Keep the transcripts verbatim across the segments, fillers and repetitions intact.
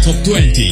Top dua puluh.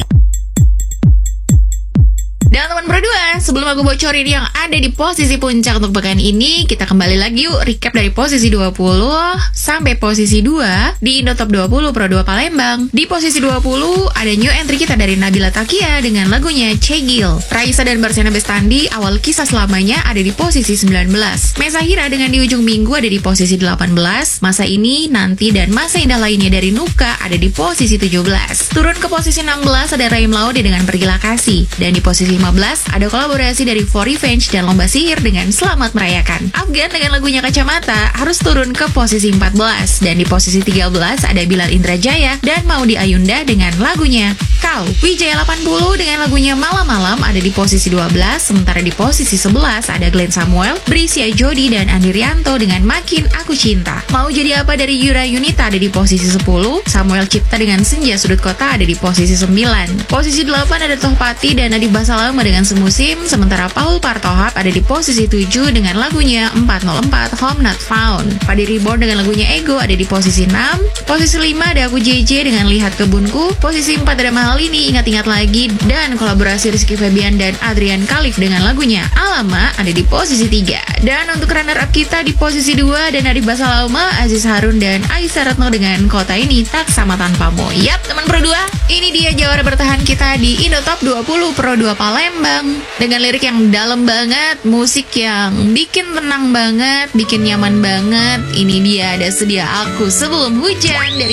Dan teman berdua, sebelum aku bocorin yang ada di posisi puncak untuk pekan ini, kita kembali lagi yuk recap dari posisi dua puluh sampai posisi dua di Indo Top dua puluh Pro dua Palembang. Di posisi dua puluh ada new entry kita dari Nabila Takia dengan lagunya Cegil. Raisa dan Barsena Bestandi awal kisah selamanya ada di posisi sembilan belas. Mesa Hira dengan di ujung minggu ada di posisi delapan belas. Masa ini, nanti dan masa indah lainnya dari Nuka ada di posisi tujuh belas. Turun ke posisi enam belas ada Raim Laude dengan Pergilah Kasih. Dan di posisi lima belas ada kolaborasi dari For Revenge dan Lomba Sihir dengan Selamat Merayakan. Afgan dengan lagunya Kacamata harus turun ke posisi empat belas. Dan di posisi tiga belas ada Bilal Indrajaya dan Maudy Ayunda dengan lagunya Kau. Wijaya delapan puluh dengan lagunya Malam-Malam ada di posisi dua belas. Sementara di posisi sebelas ada Glenn Samuel, Brisia Jody dan Andi Rianto dengan Makin Aku Cinta. Mau Jadi Apa dari Yura Yunita ada di posisi sepuluh. Samuel Cipta dengan Senja Sudut Kota ada di posisi sembilan. Posisi delapan ada Tohpati dan Nadib Basalam dengan Semusim, sementara Paul Partohap ada di posisi tujuh dengan lagunya empat nol empat Home Not Found. Padi Reborn dengan lagunya Ego ada di posisi enam. Posisi lima ada Aku J J dengan Lihat Kebunku. Posisi empat ada Mahal Ini, Ingat-Ingat Lagi, dan kolaborasi Rizky Febian dan Adrian Khalif dengan lagunya Alama ada di posisi tiga. Dan untuk runner up kita di posisi dua ada Nadib Basalama, Aziz Harun dan Aisyah Ratno dengan Kota Ini Tak Sama Tanpamu. Yap, teman Pro dua, ini dia jawara bertahan kita di Indo Top dua puluh Pro dua Palembang. Dengan lirik yang dalam banget, musik yang bikin tenang banget, bikin nyaman banget. Ini dia Ada Sedia Aku Sebelum Hujan dari